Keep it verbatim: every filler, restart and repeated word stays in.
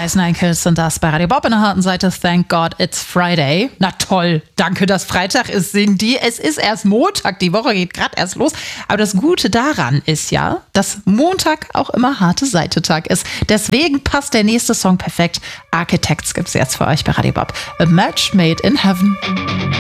Ice Nine Kills sind das bei Radio Bob in der harten Seite. Thank God it's Friday. Na toll, danke, dass Freitag ist, singen die. Es ist erst Montag, die Woche geht gerade erst los. Aber das Gute daran ist ja, dass Montag auch immer harte Seite-Tag ist. Deswegen passt der nächste Song perfekt. Architects gibt's jetzt für euch bei Radio Bob. A Match Made in Heaven.